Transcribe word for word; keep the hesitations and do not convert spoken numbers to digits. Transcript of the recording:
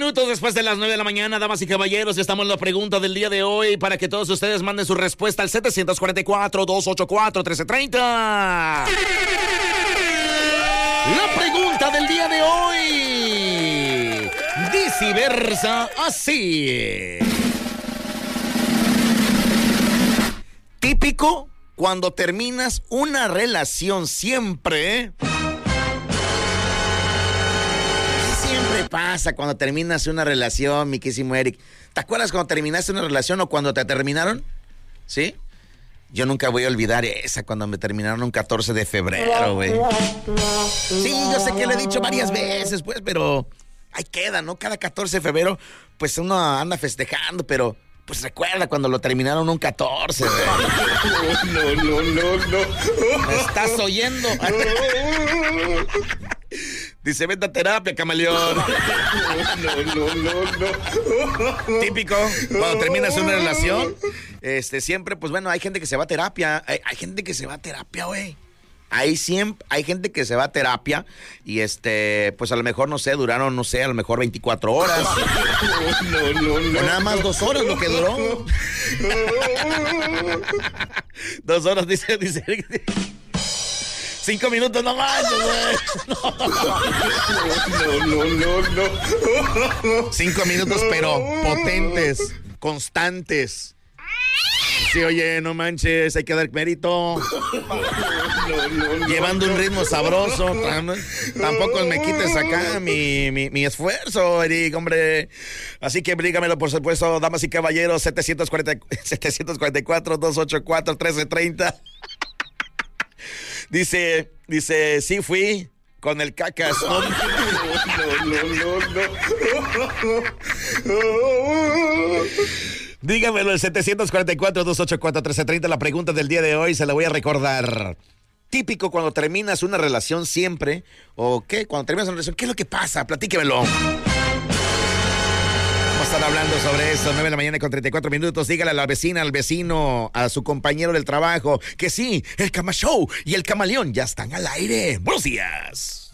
minutos después de las nueve de la mañana, damas y caballeros, estamos en la pregunta del día de hoy para que todos ustedes manden su respuesta al setecientos cuarenta y cuatro, doscientos ochenta y cuatro, trece treinta. La pregunta del día de hoy viceversa así. Típico cuando terminas una relación siempre. Siempre pasa cuando terminas una relación, mi querísimo Eric. ¿Te acuerdas cuando terminaste una relación o cuando te terminaron? ¿Sí? Yo nunca voy a olvidar esa, cuando me terminaron un catorce de febrero, güey. Sí, yo sé que lo he dicho varias veces, pues, pero ahí queda, ¿no? Cada catorce de febrero, pues uno anda festejando, pero pues recuerda cuando lo terminaron un catorce, güey. No, no, no, no. ¿Me estás oyendo? Dice, vete a terapia, camaleón. No, no, no, no. Típico, cuando terminas una relación, este, siempre, pues bueno, hay gente que se va a terapia. Hay, hay gente que se va a terapia, güey. Hay siempre, hay gente que se va a terapia y este, pues a lo mejor, no sé, duraron, no sé, a lo mejor veinticuatro horas. No, no, no. O nada más dos horas lo que duró. Dos horas, dice, dice. Cinco minutos nomás, güey. No, no, no, no. Cinco minutos, pero potentes, constantes. Sí, oye, no manches, hay que dar mérito. No, no, no, Llevando un ritmo sabroso. Tampoco me quites acá mi, mi, mi esfuerzo, Eric, hombre. Así que brígamelo, por supuesto, damas y caballeros, setecientos cuarenta, setecientos cuarenta y cuatro, doscientos ochenta y cuatro, trece treinta. Dice, dice, sí fui con el cacas. No, no, no, no, no. Dígamelo, el setecientos cuarenta y cuatro, doscientos ochenta y cuatro, trece treinta. La pregunta del día de hoy se la voy a recordar. Típico cuando terminas una relación siempre, ¿o qué? Cuando terminas una relación, ¿qué es lo que pasa? Platíquemelo. Vamos a estar hablando sobre eso, nueve de la mañana con treinta y cuatro minutos. Dígale a la vecina, al vecino, a su compañero del trabajo, que sí, el Cama Show y el Camaleón ya están al aire. ¡Buenos días!